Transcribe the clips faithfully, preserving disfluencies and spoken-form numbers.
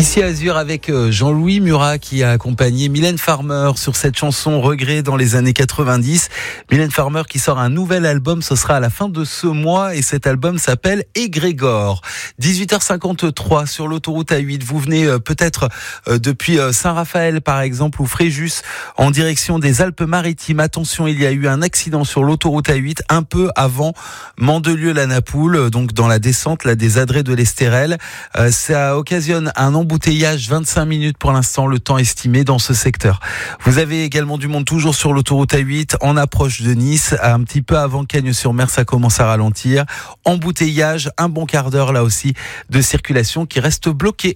Ici Azur avec Jean-Louis Murat qui a accompagné Mylène Farmer sur cette chanson Regret dans les années quatre-vingt-dix. Mylène Farmer qui sort un nouvel album, ce sera à la fin de ce mois et cet album s'appelle Égrégore. dix-huit heures cinquante-trois sur l'autoroute A huit. Vous venez peut-être depuis Saint-Raphaël par exemple ou Fréjus en direction des Alpes-Maritimes. Attention, il y a eu un accident sur l'autoroute A huit un peu avant Mandelieu-la-Napoule, donc dans la descente là, des Adrets de l'Estérel. Euh, ça occasionne un embouteillage, vingt-cinq minutes pour l'instant, le temps estimé dans ce secteur. Vous avez également du monde toujours sur l'autoroute A huit, en approche de Nice, un petit peu avant Cagnes-sur-Mer, ça commence à ralentir. Embouteillage, un bon quart d'heure là aussi de circulation qui reste bloquée.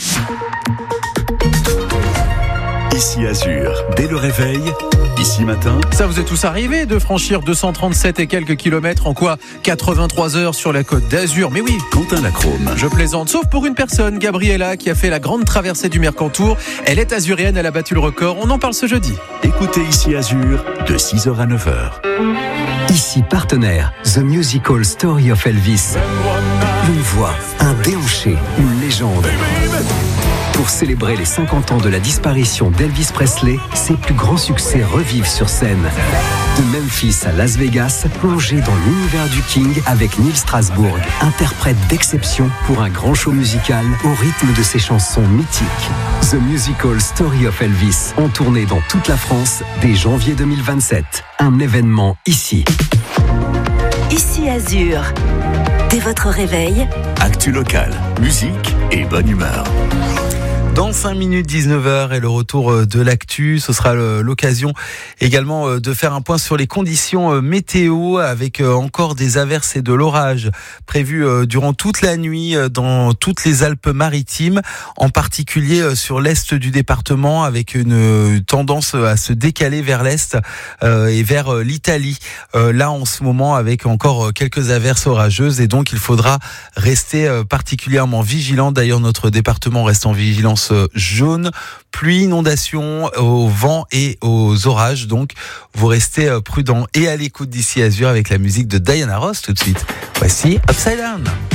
Ici Azur, dès le réveil, ici matin. Ça vous est tous arrivé de franchir deux cent trente-sept et quelques kilomètres en quoi quatre-vingt-trois heures sur la côte d'Azur? Mais oui, Quentin Lacrome. je plaisante, sauf pour une personne, Gabriella, qui a fait la grande traversée du Mercantour. Elle est azurienne, elle a battu le record. On en parle ce jeudi. Écoutez Ici Azur de six heures à neuf heures. Ici partenaire, The Musical Story of Elvis. Une voix, un déhanché, une légende. Pour célébrer les cinquante ans de la disparition d'Elvis Presley, ses plus grands succès revivent sur scène. De Memphis à Las Vegas, plongez dans l'univers du King avec Neil Strasbourg, interprète d'exception pour un grand show musical au rythme de ses chansons mythiques. The Musical Story of Elvis, en tournée dans toute la France dès janvier deux mille vingt-sept. Un événement ici. Ici Azur. Dès votre réveil, Actu locale, musique et bonne humeur. Dans cinq minutes, dix-neuf heures, et le retour de l'actu. Ce sera l'occasion également de faire un point sur les conditions météo avec encore des averses et de l'orage prévus durant toute la nuit dans toutes les Alpes-Maritimes, en particulier sur l'est du département avec une tendance à se décaler vers l'est et vers l'Italie. Là, en ce moment, avec encore quelques averses orageuses et donc il faudra rester particulièrement vigilant. D'ailleurs, notre département reste en vigilance jaune, pluie, inondation, au vent et aux orages. Donc, vous restez prudents et à l'écoute d'Ici Azur avec la musique de Diana Ross tout de suite. Voici Upside Down.